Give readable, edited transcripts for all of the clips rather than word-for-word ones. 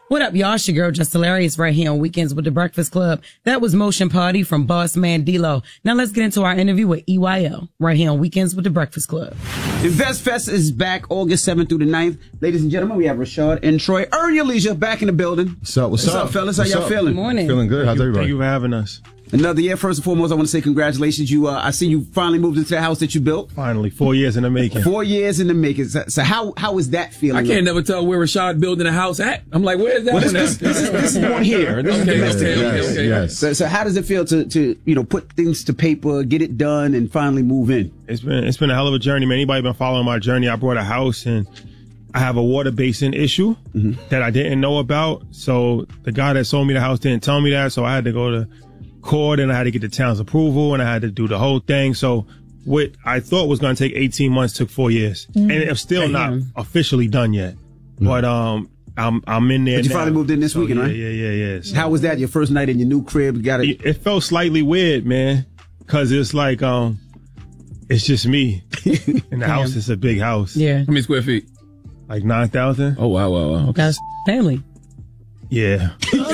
What up, y'all? It's your girl, Just Hilarious, right here on Weekends with the Breakfast Club. That was Motion Party from Boss Man D-Lo. Now let's get into our interview with EYL, right here on Weekends with the Breakfast Club. Invest Fest is back August 7th through the 9th. Ladies and gentlemen, we have Rashad and Troy. Earn your leisure back in the building. What's up, fellas? How y'all feeling? Good morning. Feeling good. How's everybody? Thank you for having us. Another year. First and foremost, I want to say congratulations. I see you finally moved into the house that you built. Finally, 4 years in the making. 4 years in the making. So how is that feeling? I can't never tell where Rashad building a house at. I'm like, where is that? Well, this is one here. This is domestic. Okay. Yes. So how does it feel to put things to paper, get it done, and finally move in? It's been a hell of a journey, man. Anybody been following my journey? I bought a house and I have a water basin issue that I didn't know about. So the guy that sold me the house didn't tell me that. So I had to go to court and I had to get the town's approval and I had to do the whole thing. So what I thought was going to take 18 months took 4 years, and it's still not officially done yet. But I'm in there. But you now. finally moved in this weekend, right? Yeah. So How was that? Your first night in your new crib? it felt slightly weird, man, because it's like it's just me, and the house is a big house. Yeah. How many square feet? Like 9,000. Oh, wow. Okay. That's family. Yeah.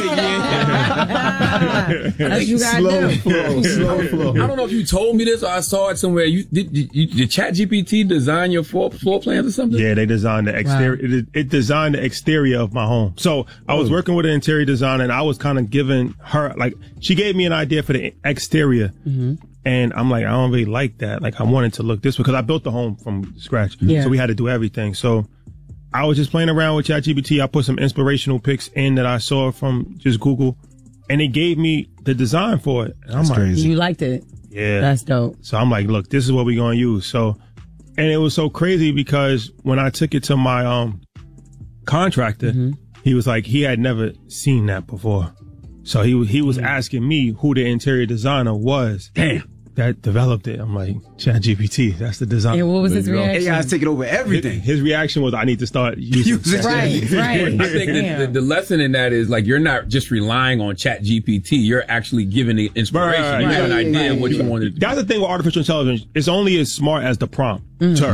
That's you gotta do. Slow flow. I don't know if you told me this or I saw it somewhere. Did ChatGPT design your floor plans or something? Yeah, they designed the exterior. Wow. It designed the exterior of my home. So I was working with an interior designer, and I was kind of giving her, like, she gave me an idea for the exterior, and I'm like, I don't really like that. Like, I wanted to look this way because I built the home from scratch, Yeah. so we had to do everything. So I was just playing around with ChatGPT. I put some inspirational pics in that I saw from just Google, and it gave me the design for it. And I'm like, crazy. You liked it. yeah, That's dope. So I'm like, look, this is what we're going to use. So, and it was so crazy because when I took it to my contractor, he was like, he had never seen that before. So he was asking me who the interior designer was. Damn. That developed it. I'm like, ChatGPT, that's the design. And what was his reaction? AI's taking over everything. His reaction was, I need to start using it. Right. I think the lesson in that is, like, you're not just relying on ChatGPT. You're actually giving it inspiration. Right. You have an idea of what you want to do. That's the thing with artificial intelligence. It's only as smart as the prompt.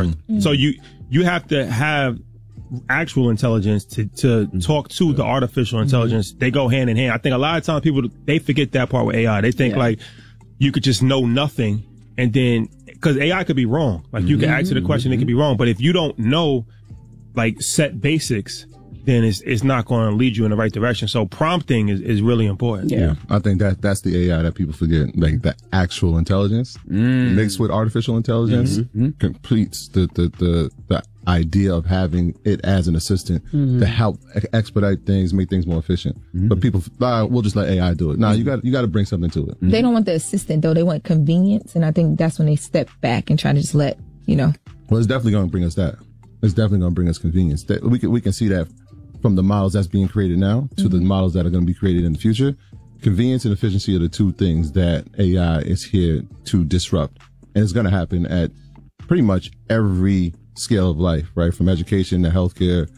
So you have to have actual intelligence to talk to the artificial intelligence. They go hand in hand. I think a lot of times people, they forget that part with AI. They think like you could just know nothing, and then, because AI could be wrong. Like, you can ask it a question, it could be wrong. But if you don't know, like, set basics, then it's not going to lead you in the right direction. So prompting is really important. Yeah, I think that's the AI that people forget. Like, the actual intelligence mixed with artificial intelligence completes the idea of having it as an assistant to help expedite things, make things more efficient. But people, we'll just let AI do it. No, you got to bring something to it. They don't want the assistant though. They want convenience, and I think that's when they step back and try to just let Well, it's definitely going to bring us that. It's definitely going to bring us convenience. We can see that from the models that's being created now to the models that are going to be created in the future. Convenience and efficiency are the two things that AI is here to disrupt. And it's going to happen at pretty much every scale of life, right? From education to healthcare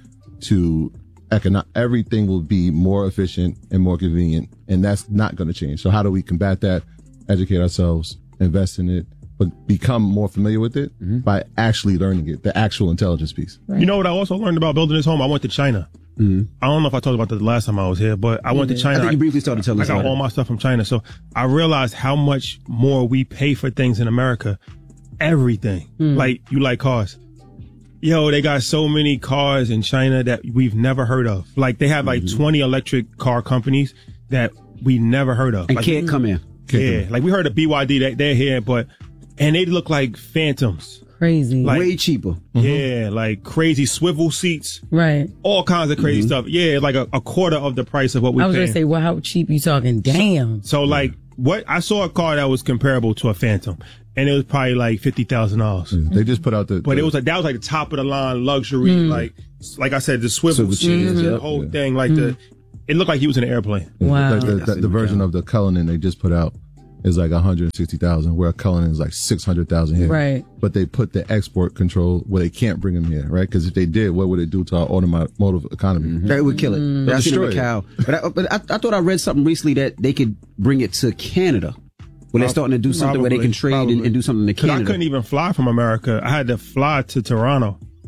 to everything will be more efficient and more convenient. And that's not going to change. So how do we combat that? Educate ourselves, invest in it, but become more familiar with it by actually learning it, the actual intelligence piece. You know what I also learned about building this home? I went to China. I don't know if I talked about that the last time I was here, but I went to China. I think you briefly started telling us I got about all my stuff from China. So I realized how much more we pay for things in America. Everything. Like, you like cars. Yo, they got so many cars in China that we've never heard of. Like, they have like 20 electric car companies that we never heard of. And like, can't come in. Like, we heard of BYD, they're here, and they look like phantoms. Crazy. Like, way cheaper. Yeah, like crazy swivel seats. Right. All kinds of crazy stuff. Yeah, like a quarter of the price of what we I was pay. going to say, well, how cheap you talking? Damn. So like, what I saw a car that was comparable to a Phantom, and it was probably like $50,000. They just put out but it was like, that was like the top of the line luxury, like I said, the swivel seats, the whole thing, like it looked like he was in an airplane. Wow. Like the version of the Cullinan they just put out is like 160,000, where a Cullinan is like 600,000 here. Right. But they put the export control where they can't bring them here, right? Because if they did, what would it do to our automotive economy? That would kill it. That's Destroy it. cow. But I thought I read something recently that they could bring it to Canada. When they're starting to do something where they can trade and do something to Because Canada. I couldn't even fly from America. I had to fly to Toronto.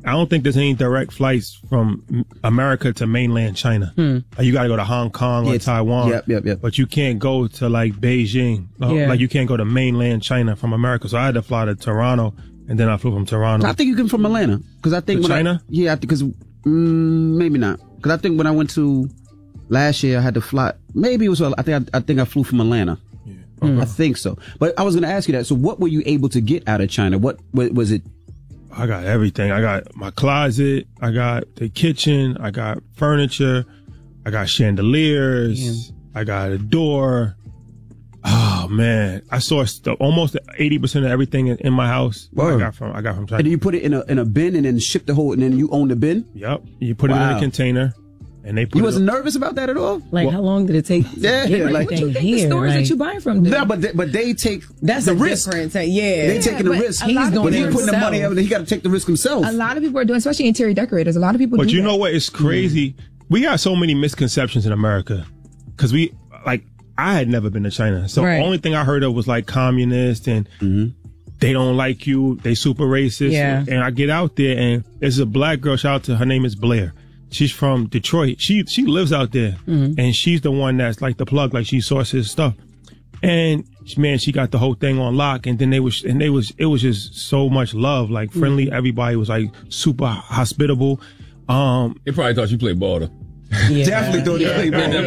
I don't think there's any direct flights from America to mainland China. Like you got to go to Hong Kong or Taiwan. Yep. But you can't go to like Beijing. Like you can't go to mainland China from America. So I had to fly to Toronto, and then I flew from Toronto. I think you can from Atlanta because I think to China. because maybe not because I think when I went to last year I had to fly. Maybe it was. I think I flew from Atlanta. I think so. But I was going to ask you that. So what were you able to get out of China? What was it? I got everything. I got my closet. I got the kitchen. I got furniture. I got chandeliers. I got a door. Oh man, I sourced almost 80% of everything in my house. I got from China. And then you put it in a bin and then ship the whole, and then you own the bin? Yep. You put it in a container. And they put you wasn't nervous about that at all? Like, how long did it take? What you think the stores that you buying from do? No, but they take that's the a risk. difference. They taking the risk. He's But he doing putting the money out. He got to take the risk himself. A lot of people are doing, especially interior decorators. A lot of people. But do you that. know what? It's crazy. We got so many misconceptions in America because I had never been to China, so the only thing I heard of was like communist and they don't like you. They super racist. Yeah. And I get out there and there's a black girl. Shout out to her name is Blair. She's from Detroit. She lives out there, and she's the one that's like the plug. Like she sources stuff, and man, she got the whole thing on lock. And then it was just so much love, like friendly. Everybody was like super hospitable. They probably thought you played ball though. Yeah. Definitely thought you played ball.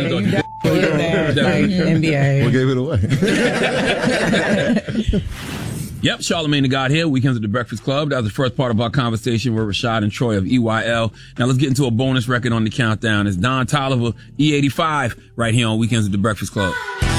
NBA. What gave it away? Yep, Charlamagne the God here, Weekends at the Breakfast Club. That was the first part of our conversation with Rashad and Troy of EYL. Now let's get into a bonus record on the countdown. It's Don Toliver, E85, right here on Weekends at the Breakfast Club.